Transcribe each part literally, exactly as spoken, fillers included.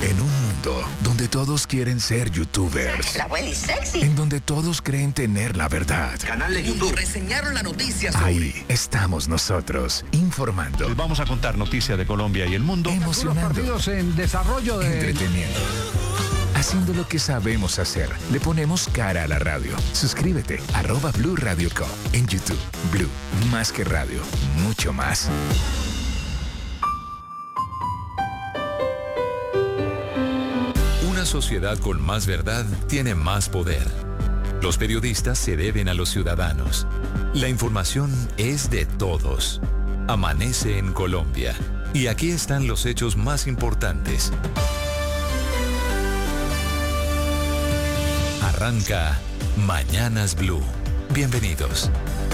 En un mundo donde todos quieren ser youtubers. La abuela es sexy. En donde todos creen tener la verdad. Canal de YouTube. Reseñaron la noticia sobre... Ahí estamos nosotros, informando. Les vamos a contar noticias de Colombia y el mundo. Emocionando. Partidos en desarrollo de... Entreteniendo. Haciendo lo que sabemos hacer. Le ponemos cara a la radio. Suscríbete, arroba Blue Radio Co. En YouTube. Blue, más que radio, mucho más. Una sociedad con más verdad tiene más poder. Los periodistas se deben a los ciudadanos. La información es de todos. Amanece en Colombia. Y aquí están los hechos más importantes. Arranca Mañanas Blue. Bienvenidos.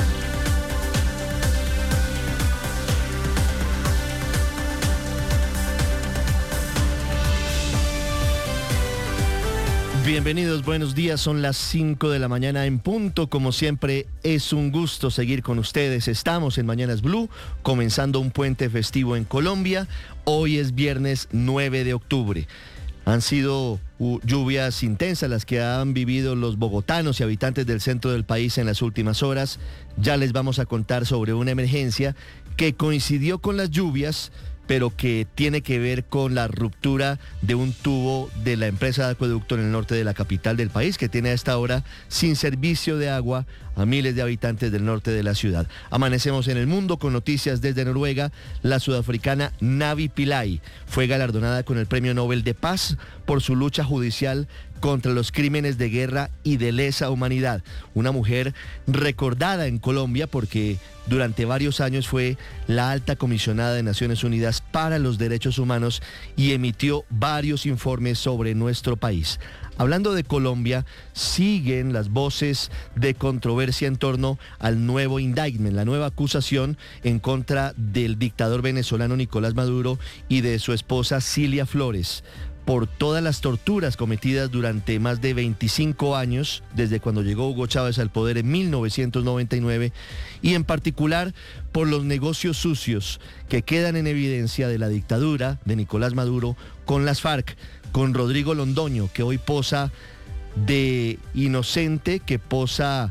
Bienvenidos, buenos días, son las cinco de la mañana en punto. Como siempre, es un gusto seguir con ustedes. Estamos en Mañanas Blue, comenzando un puente festivo en Colombia. Hoy es viernes nueve de octubre. Han sido uh, lluvias intensas las que han vivido los bogotanos y habitantes del centro del país en las últimas horas. Ya les vamos a contar sobre una emergencia que coincidió con las lluvias, pero que tiene que ver con la ruptura de un tubo de la empresa de acueducto en el norte de la capital del país, que tiene a esta hora sin servicio de agua a miles de habitantes del norte de la ciudad. Amanecemos en el mundo con noticias desde Noruega. La sudafricana Navi Pillay fue galardonada con el Premio Nobel de Paz por su lucha judicial contra los crímenes de guerra y de lesa humanidad. Una mujer recordada en Colombia porque durante varios años fue la alta comisionada de Naciones Unidas para los Derechos Humanos y emitió varios informes sobre nuestro país. Hablando de Colombia, siguen las voces de controversia en torno al nuevo indictment, la nueva acusación en contra del dictador venezolano Nicolás Maduro y de su esposa Cilia Flores, por todas las torturas cometidas durante más de veinticinco años, desde cuando llegó Hugo Chávez al poder en mil novecientos noventa y nueve, y en particular por los negocios sucios que quedan en evidencia de la dictadura de Nicolás Maduro con las FARC, con Rodrigo Londoño, que hoy posa de inocente, que posa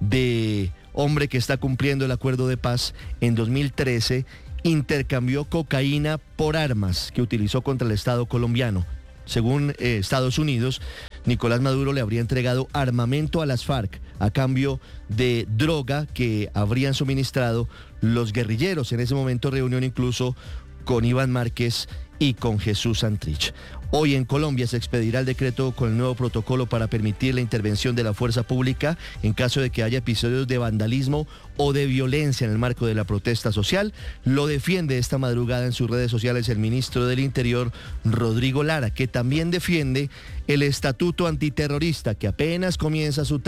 de hombre que está cumpliendo el acuerdo de paz. En dos mil trece intercambió cocaína por armas que utilizó contra el Estado colombiano. Según eh, Estados Unidos, Nicolás Maduro le habría entregado armamento a las FARC a cambio de droga que habrían suministrado los guerrilleros. En ese momento reunión incluso con Iván Márquez y con Jesús Santrich. Hoy en Colombia se expedirá el decreto con el nuevo protocolo para permitir la intervención de la fuerza pública en caso de que haya episodios de vandalismo o de violencia en el marco de la protesta social. Lo defiende esta madrugada en sus redes sociales el ministro del Interior, Rodrigo Lara, que también defiende el estatuto antiterrorista que apenas comienza su